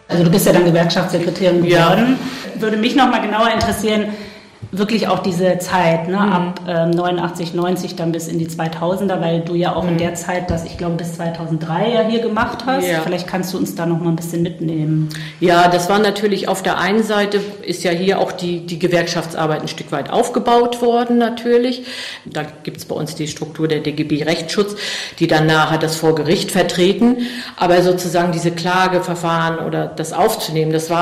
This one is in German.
Also du bist ja dann Gewerkschaftssekretärin geworden. Ja. Würde mich noch mal genauer interessieren, wirklich auch diese Zeit, ne, ab 89, 90 dann bis in die 2000er, weil du ja auch in der Zeit, ich glaube bis 2003 ja hier gemacht hast. Ja. Vielleicht kannst du uns da noch mal ein bisschen mitnehmen. Ja, das war natürlich auf der einen Seite, ist ja hier auch die Gewerkschaftsarbeit ein Stück weit aufgebaut worden natürlich. Da gibt's bei uns die Struktur der DGB Rechtsschutz, die dann nachher das vor Gericht vertreten. Aber sozusagen diese Klageverfahren oder das aufzunehmen, das war